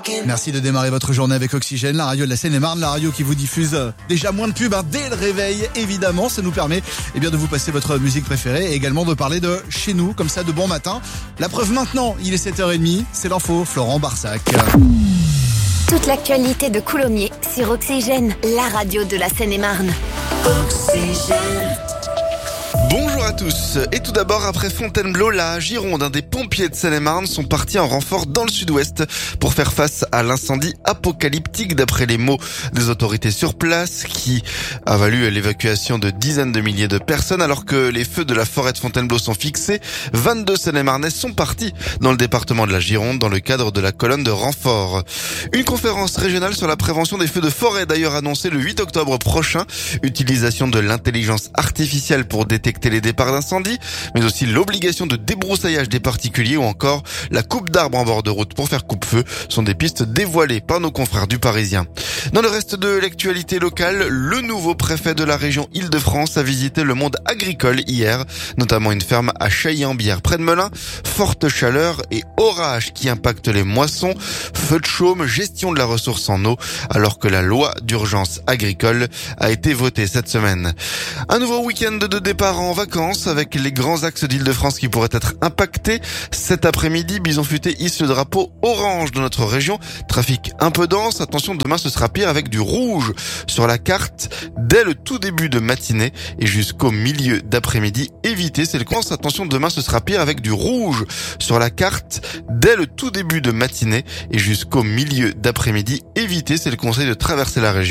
Merci de démarrer votre journée avec Oxygène, la radio de la Seine-et-Marne, la radio qui vous diffuse déjà moins de pubs dès le réveil, évidemment. Ça nous permet de vous passer votre musique préférée et également de parler de chez nous, comme ça, de bon matin. La preuve maintenant, il est 7h30, c'est l'info, Florent Barsac. Toute l'actualité de Coulommiers sur Oxygène, la radio de la Seine-et-Marne. Oxygène. Bonjour à tous. Et tout d'abord, après Fontainebleau, la Gironde, des pompiers de Seine-et-Marne sont partis en renfort dans le sud-ouest pour faire face à l'incendie apocalyptique d'après les mots des autorités sur place qui a valu l'évacuation de dizaines de milliers de personnes alors que les feux de la forêt de Fontainebleau sont fixés. 22 Seine-et-Marnais sont partis dans le département de la Gironde dans le cadre de la colonne de renfort. Une conférence régionale sur la prévention des feux de forêt d'ailleurs annoncée le 8 octobre prochain. Utilisation de l'intelligence artificielle pour détecter les départs d'incendie, mais aussi l'obligation de débroussaillage des particuliers ou encore la coupe d'arbres en bord de route pour faire coupe-feu sont des pistes dévoilées par nos confrères du Parisien. Dans le reste de l'actualité locale, le nouveau préfet de la région Île-de-France a visité le monde agricole hier, notamment une ferme à Chailly-en-Bière près de Melun. Forte chaleur et orage qui impactent les moissons, feu de chaume, gestion de la ressource en eau, alors que la loi d'urgence agricole a été votée cette semaine. Un nouveau week-end de départ en vacances avec les grands axes d'Île-de-France qui pourraient être impactés. Cet après-midi, Bison Futé hisse le drapeau orange de notre région. Trafic un peu dense. Attention, demain ce sera pire avec du rouge sur la carte dès le tout début de matinée et jusqu'au milieu d'après-midi. Évitez, c'est le conseil. Attention, demain ce sera pire avec du rouge sur la carte dès le tout début de matinée et jusqu'au milieu d'après-midi. Évitez, c'est le conseil de traverser la région.